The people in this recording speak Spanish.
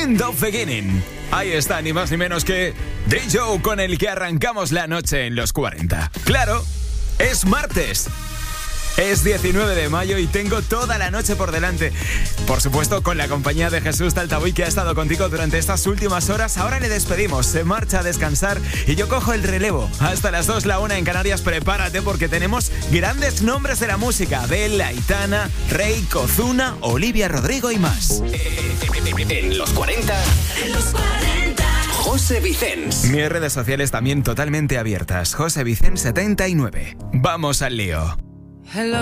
In the Beginning. Ahí está, ni más ni menos que The Joe, con el que arrancamos la noche en los 40. Claro, es martes. Es 19 de mayo y tengo toda la noche por delante. Por supuesto, con la compañía de Jesús Taltabuy, que ha estado contigo durante estas últimas horas. Ahora le despedimos, se marcha a descansar y yo cojo el relevo. Hasta las 2, la 1 en Canarias. Prepárate porque tenemos grandes nombres de la música: Abel, Aitana, Rey, Ozuna, Olivia Rodrigo y más. En los 40. En los 40. José Vicens. Mis redes sociales también totalmente abiertas. José Vicens 79. Vamos al lío. Hello.